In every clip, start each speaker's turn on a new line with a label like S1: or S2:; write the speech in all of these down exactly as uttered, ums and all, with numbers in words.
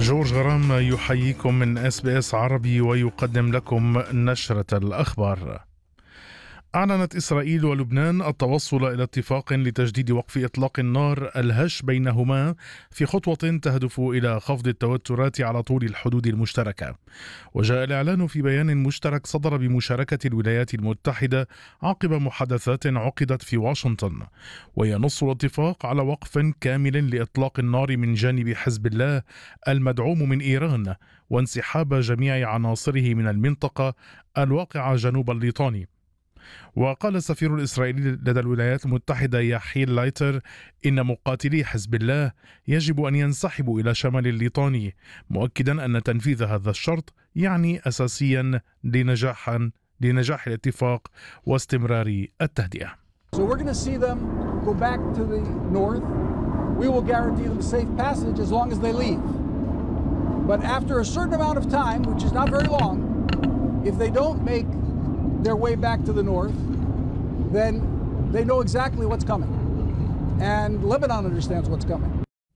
S1: جورج غرام يحييكم من اس بي اس عربي ويقدم لكم نشرة الأخبار. أعلنت إسرائيل ولبنان التوصل إلى اتفاق لتجديد وقف إطلاق النار الهش بينهما في خطوة تهدف إلى خفض التوترات على طول الحدود المشتركة. وجاء الإعلان في بيان مشترك صدر بمشاركة الولايات المتحدة عقب محادثات عقدت في واشنطن، وينص الاتفاق على وقف كامل لإطلاق النار من جانب حزب الله المدعوم من إيران، وانسحاب جميع عناصره من المنطقة الواقعة جنوب الليطاني. وقال السفير الإسرائيلي لدى الولايات المتحدة يحيل لايتر إن مقاتلي حزب الله يجب أن ينسحبوا إلى شمال الليطاني، مؤكدا أن تنفيذ هذا الشرط يعني أساسيا لنجاح لنجاح الاتفاق واستمرار التهدئة.
S2: So we're going to see them go back to the north. We will guarantee them safe passage as long as they leave. But after a certain amount of time, which is not very long, if they don't make their way back to the north, then they know exactly what's coming. And Lebanon understands what's coming.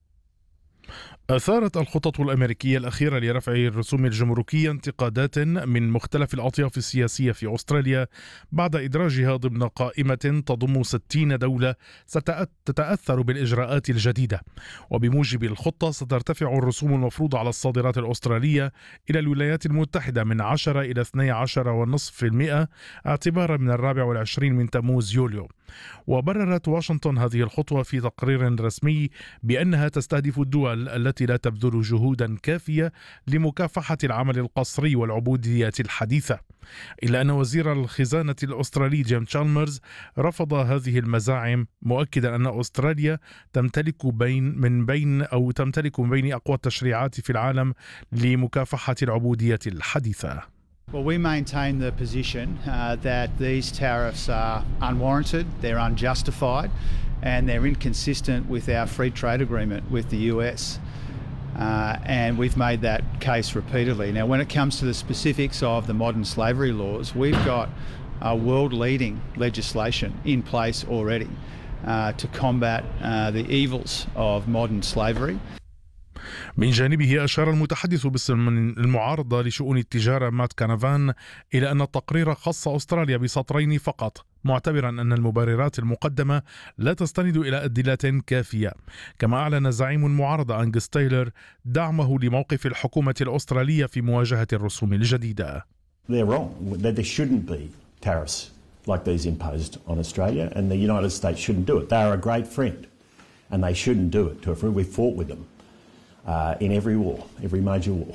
S1: أثارت الخطط الأمريكية الأخيرة لرفع الرسوم الجمركية انتقادات من مختلف الأطياف السياسية في أستراليا بعد إدراجها ضمن قائمة تضم ستين دولة ستتأثر بالإجراءات الجديدة. وبموجب الخطة سترتفع الرسوم المفروضة على الصادرات الأسترالية إلى الولايات المتحدة من عشرة إلى اثني عشر فاصلة خمسة بالمئة اعتبارا من الرابع والعشرين من تموز يوليو. وبررت واشنطن هذه الخطوة في تقرير رسمي بأنها تستهدف الدول التي لا تبذل جهودا كافية لمكافحة العمل القسري والعبودية الحديثة، إلا أن وزير الخزانة الأسترالي جيم تشالمرز رفض هذه المزاعم، مؤكدا أن أستراليا تمتلك بين من بين أو تمتلك من بين أقوى التشريعات في العالم لمكافحة العبودية الحديثة.
S3: Well, we maintain the position uh, that these tariffs are unwarranted, they're unjustified, and they're inconsistent with our free trade agreement with the U S. Uh, and we've made that case repeatedly. Now, when it comes to the specifics of the modern slavery laws, we've got uh, world-leading legislation in place already uh, to combat uh, the evils of modern slavery.
S1: من جانبه أشار المتحدث باسم المعارضة لشؤون التجارة مات كانافان إلى أن التقرير خص أستراليا بسطرين فقط، معتبرا أن المبررات المقدمة لا تستند إلى أدلات كافية. كما أعلن زعيم المعارضة أنجس تايلر دعمه لموقف الحكومة الأسترالية في مواجهة الرسوم الجديدة.
S4: They're wrong. There shouldn't be tariffs like these imposed on Australia, and the United States shouldn't do it. They are a great friend, and they shouldn't do it to a friend. We fought with them. Uh, in every war, every major war.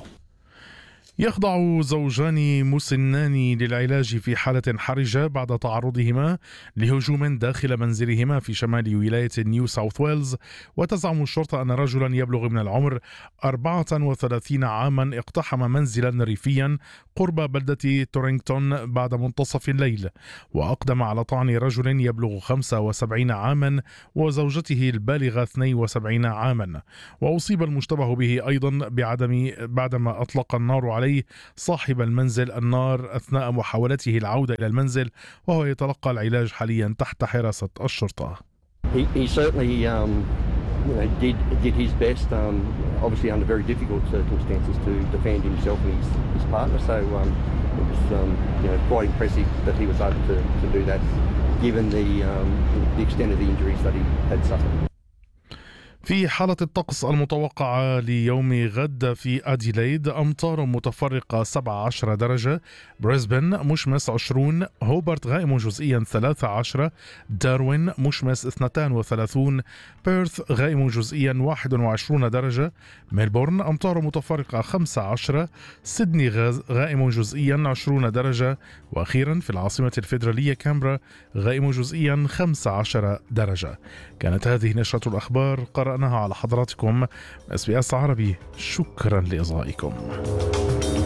S1: يخضع زوجان مسنان للعلاج في حالة حرجة بعد تعرضهما لهجوم داخل منزلهما في شمال ولاية نيو ساوث ويلز. وتزعم الشرطة أن رجلا يبلغ من العمر أربعة وثلاثين عاما اقتحم منزلا ريفيا قرب بلدة تورينغتون بعد منتصف الليل، وأقدم على طعن رجل يبلغ خمسة وسبعين عاما وزوجته البالغة اثنين وسبعين عاما. وأصيب المشتبه به أيضا بعدم بعدما أطلق النار عليه صاحب المنزل النار أثناء محاولته العودة إلى المنزل، وهو يتلقى العلاج حاليا تحت حراسة الشرطة.
S5: He, he certainly um, you know, did, did his best, um, obviously under very difficult circumstances, to defend himself and his, his partner. So um, it was um, you know, quite impressive that he was able to, to do that, given the, um, the extent of the injuries that he had suffered.
S1: في حالة الطقس المتوقعة ليوم غد في أديلايد أمطار متفرقة سبعة عشر درجة، بريسبن مشمس عشرون، هوبرت غائم جزئيا ثلاثة عشر، داروين مشمس اثنتان وثلاثون، بيرث غائم جزئيا واحد وعشرون درجة، ميلبورن أمطار متفرقة خمسة عشر، سيدني غائم جزئيا عشرون درجة، وأخيرا في العاصمة الفيدرالية كامبرا غائم جزئيا خمسة عشر درجة. كانت هذه نشرة الأخبار قرأناها على حضراتكم اس بي اس عربي. شكرا لإصغائكم.